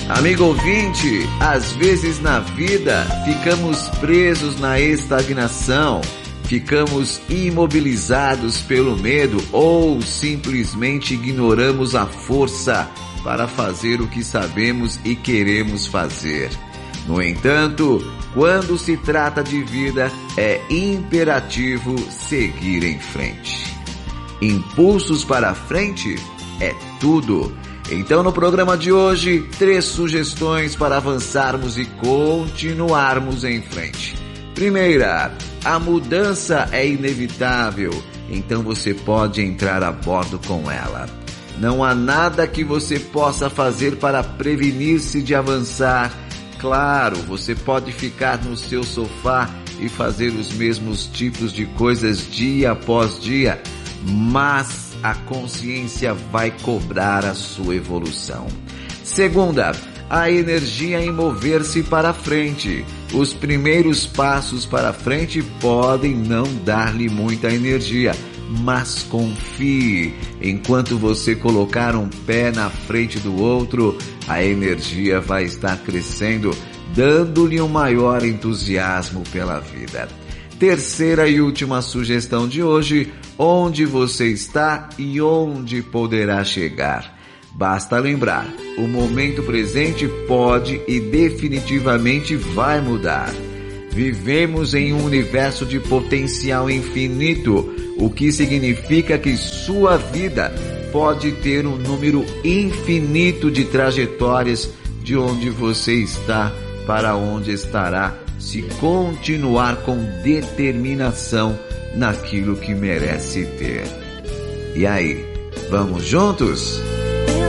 Amigo ouvinte, às vezes na vida ficamos presos na estagnação, ficamos imobilizados pelo medo ou simplesmente ignoramos a força para fazer o que sabemos e queremos fazer. No entanto, quando se trata de vida, é imperativo seguir em frente. Impulsos para frente é tudo. Então, no programa de hoje, 3 sugestões para avançarmos e continuarmos em frente. Primeira, a mudança é inevitável, então você pode entrar a bordo com ela. Não há nada que você possa fazer para prevenir-se de avançar. Claro, você pode ficar no seu sofá e fazer os mesmos tipos de coisas dia após dia, mas a consciência vai cobrar a sua evolução. Segunda, a energia em mover-se para frente. Os primeiros passos para frente podem não dar-lhe muita energia, mas confie. Enquanto você colocar um pé na frente do outro, a energia vai estar crescendo, dando-lhe um maior entusiasmo pela vida. Terceira e última sugestão de hoje: onde você está e onde poderá chegar. Basta lembrar, o momento presente pode e definitivamente vai mudar. Vivemos em um universo de potencial infinito, o que significa que sua vida pode ter um número infinito de trajetórias de onde você está para onde estará, se continuar com determinação naquilo que merece ter. E aí, vamos juntos?